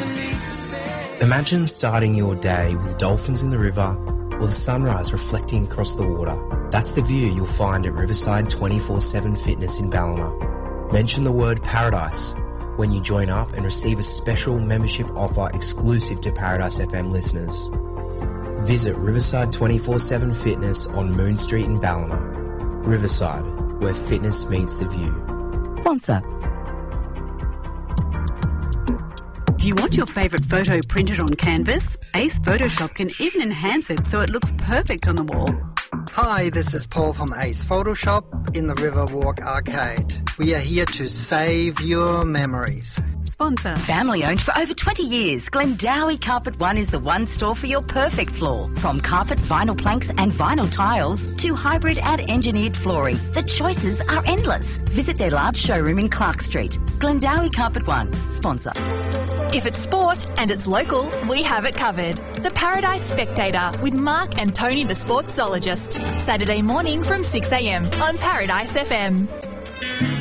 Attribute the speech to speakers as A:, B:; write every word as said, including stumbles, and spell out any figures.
A: Imagine starting your day with dolphins in the river or the sunrise reflecting across the water. That's the view you'll find at Riverside twenty-four seven Fitness in Ballina. Mention the word paradise when you join up and receive a special membership offer exclusive to Paradise F M listeners. Visit Riverside twenty-four seven Fitness on Moon Street in Ballina. Riverside, where fitness meets the view.
B: Sponsor.
C: Do you want your favourite photo printed on canvas? Ace Photoshop can even enhance it so it looks perfect on the wall.
D: Hi, this is Paul from Ace Photoshop in the Riverwalk Arcade. We are here to save your memories.
C: Sponsor.
B: Family owned for over twenty years, Glendowie Carpet One is the one store for your perfect floor. From carpet, vinyl planks and vinyl tiles to hybrid and engineered flooring, the choices are endless. Visit their large showroom in Clark Street. Glendowie Carpet One. Sponsor.
E: If it's sport and it's local, we have it covered. The Paradise Spectator with Mark and Tony the Sportsologist. Saturday morning from six a m on Paradise F M.